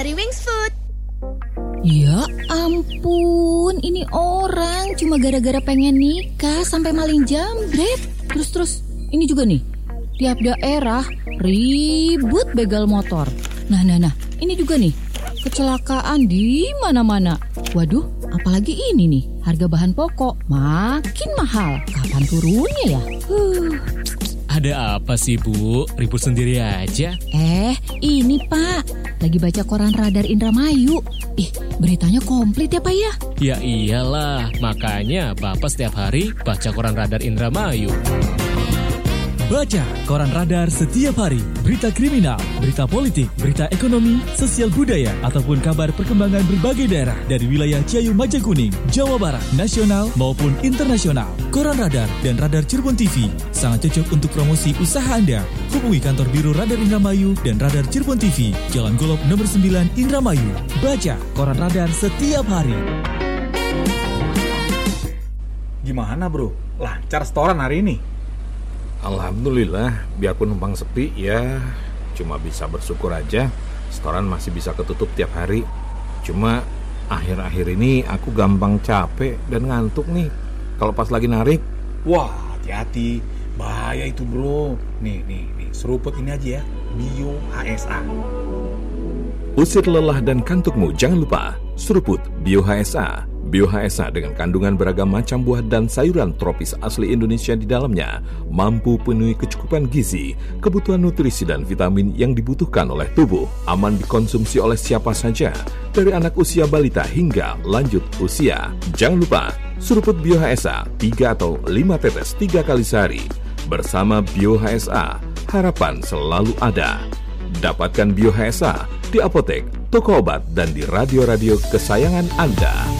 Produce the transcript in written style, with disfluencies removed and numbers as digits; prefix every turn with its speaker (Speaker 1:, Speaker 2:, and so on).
Speaker 1: dari Wings Food.
Speaker 2: Ya ampun, ini orang cuma gara-gara pengen nikah sampai maling jambret. Terus, ini juga nih, tiap daerah ribut begal motor. Nah, ini juga nih, kecelakaan di mana-mana. Waduh, apalagi ini nih, harga bahan pokok makin mahal. Kapan turunnya ya?
Speaker 3: Ada apa sih, Bu? Ribut sendiri aja.
Speaker 2: Ini Pak, lagi baca koran Radar Indramayu. Beritanya komplit ya Pak ya?
Speaker 3: Ya iyalah, makanya Bapak setiap hari baca koran Radar Indramayu.
Speaker 4: Baca koran Radar setiap hari. Berita kriminal, berita politik, berita ekonomi, sosial budaya, ataupun kabar perkembangan berbagai daerah dari wilayah Ciayu Majakuning, Jawa Barat, nasional maupun internasional. Koran Radar dan Radar Cirebon TV sangat cocok untuk promosi usaha Anda. Hubungi kantor Biro Radar Indramayu dan Radar Cirebon TV, Jalan Golok nomor 9 Indramayu. Baca koran Radar setiap hari.
Speaker 5: Gimana bro? Lancar setoran hari ini?
Speaker 6: Alhamdulillah, biarpun numpang sepi ya, cuma bisa bersyukur aja. Setoran masih bisa ketutup tiap hari. Cuma akhir-akhir ini aku gampang capek dan ngantuk nih kalau pas lagi narik.
Speaker 5: Wah, hati-hati, bahaya itu bro. Nih, seruput ini aja ya, Bio HSA.
Speaker 6: Usir lelah dan kantukmu, jangan lupa seruput Bio HSA. Bio HSA dengan kandungan beragam macam buah dan sayuran tropis asli Indonesia di dalamnya mampu penuhi kecukupan gizi, kebutuhan nutrisi dan vitamin yang dibutuhkan oleh tubuh. Aman dikonsumsi oleh siapa saja, dari anak usia balita hingga lanjut usia. Jangan lupa seruput Bio HSA 3 atau 5 tetes 3 kali sehari. Bersama Bio HSA, harapan selalu ada. Dapatkan Bio HSA di apotek, toko obat, dan di radio-radio kesayangan Anda.